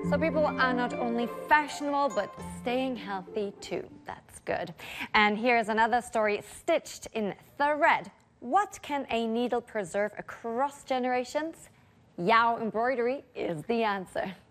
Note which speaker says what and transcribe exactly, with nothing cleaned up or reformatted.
Speaker 1: So people are not only fashionable, but staying healthy too. That's good. And here's another story stitched in thread. What can a needle preserve across generations? Yao embroidery is the answer.